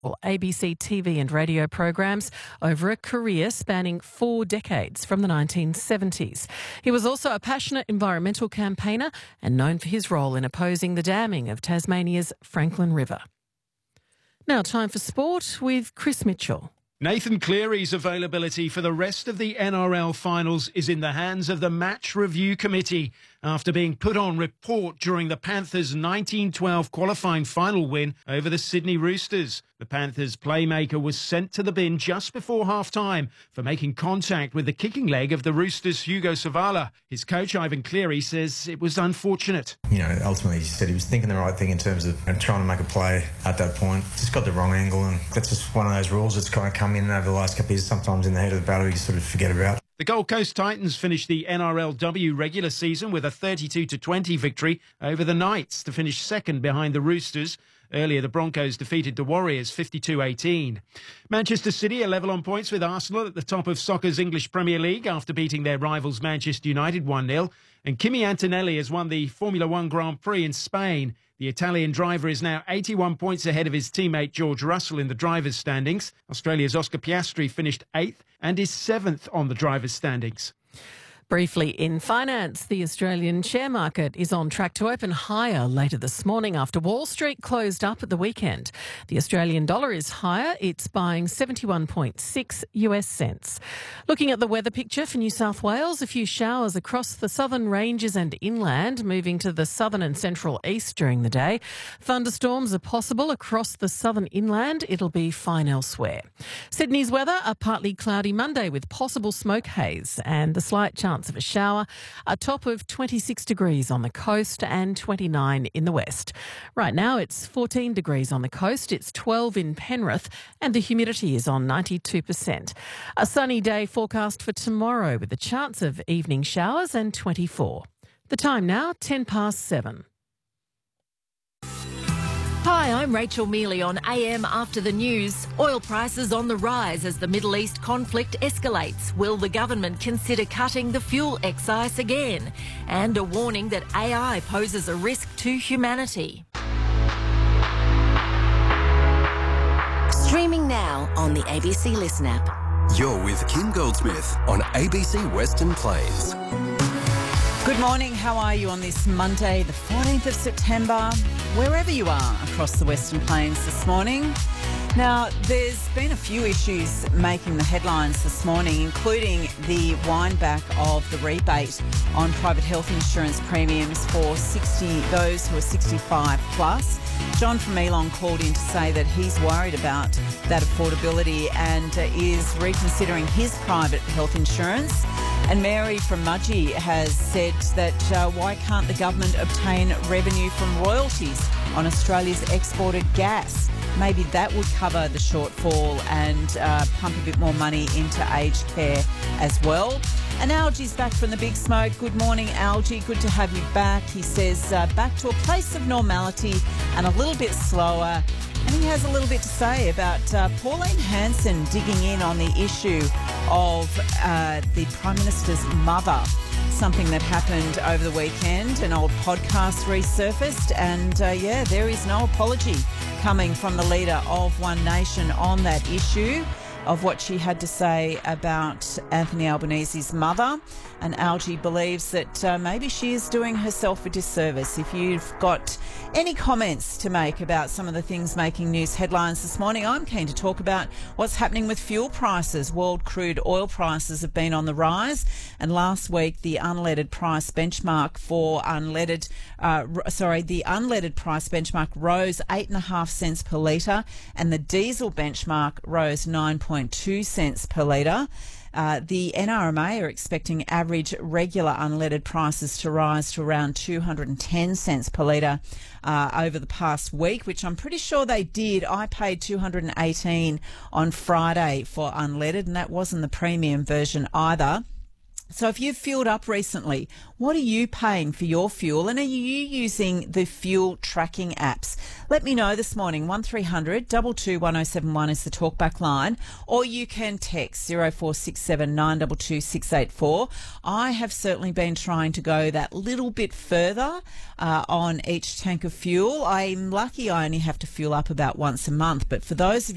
ABC TV and radio programs over a career spanning 4 decades from the 1970s. He was also a passionate environmental campaigner and known for his role in opposing the damming of Tasmania's Franklin River. Now time for sport with Chris Mitchell. Nathan Cleary's availability for the rest of the NRL finals is in the hands of the Match Review Committee after being put on report during the Panthers' 1912 qualifying final win over the Sydney Roosters. The Panthers' playmaker was sent to the bin just before half-time for making contact with the kicking leg of the Roosters' Hugo Savala. His coach, Ivan Cleary, says it was unfortunate. Ultimately he said he was thinking the right thing in terms of trying to make a play at that point. Just got the wrong angle, and that's just one of those rules that's kind of come in over the last couple of years. Sometimes in the heat of the battle you sort of forget about. The Gold Coast Titans finished the NRLW regular season with a 32-20 victory over the Knights to finish second behind the Roosters. Earlier, the Broncos defeated the Warriors 52-18. Manchester City are level on points with Arsenal at the top of soccer's English Premier League after beating their rivals Manchester United 1-0. And Kimi Antonelli has won the Formula One Grand Prix in Spain. The Italian driver is now 81 points ahead of his teammate George Russell in the drivers' standings. Australia's Oscar Piastri finished 8th and is 7th on the drivers' standings. Briefly in finance, the Australian share market is on track to open higher later this morning after Wall Street closed up at the weekend. The Australian dollar is higher. It's buying 71.6 US cents. Looking at the weather picture for New South Wales, a few showers across the southern ranges and inland, moving to the southern and central east during the day. Thunderstorms are possible across the southern inland. It'll be fine elsewhere. Sydney's weather, a partly cloudy Monday with possible smoke haze and the slight chance of a shower, a top of 26 degrees on the coast and 29 in the west. Right now it's 14 degrees on the coast, it's 12 in Penrith and the humidity is on 92%. A sunny day forecast for tomorrow with a chance of evening showers and 24. The time now, 7:10. Hi, I'm Rachel Mealy on AM After the News. Oil prices on the rise as the Middle East conflict escalates. Will the government consider cutting the fuel excise again? And a warning that AI poses a risk to humanity. Streaming now on the ABC Listen app. You're with Kim Goldsmith on ABC Western Plains. Good morning, how are you on this Monday, the 14th of September, wherever you are across the Western Plains this morning? Now, there's been a few issues making the headlines this morning, including the windback of the rebate on private health insurance premiums for those who are 65 plus. John from Elon called in to say that he's worried about that affordability and is reconsidering his private health insurance. And Mary from Mudgee has said that why can't the government obtain revenue from royalties on Australia's exported gas? Maybe that would cover the shortfall and pump a bit more money into aged care as well. And Algie's back from the big smoke. Good morning, Algie. Good to have you back. He says back to a place of normality and a little bit slower. And he has a little bit to say about Pauline Hanson digging in on the issue of the Prime Minister's mother, something that happened over the weekend. An old podcast resurfaced and, there is no apology coming from the leader of One Nation on that issue of what she had to say about Anthony Albanese's mother. And Algie believes that maybe she is doing herself a disservice. If you've got any comments to make about some of the things making news headlines this morning, I'm keen to talk about what's happening with fuel prices. World crude oil prices have been on the rise, and last week the unleaded price benchmark the unleaded price benchmark rose 8.5 cents per litre, and the diesel benchmark rose 9.2 cents per litre. The NRMA are expecting average regular unleaded prices to rise to around 210 cents per litre over the past week, which I'm pretty sure they did. I paid 218 on Friday for unleaded, and that wasn't the premium version either. So if you've fueled up recently, what are you paying for your fuel, and are you using the fuel tracking apps? Let me know this morning. 1300 22 1071 is the talkback line, or you can text 0467 922 684. I have certainly been trying to go that little bit further on each tank of fuel. I'm lucky I only have to fuel up about once a month, but for those of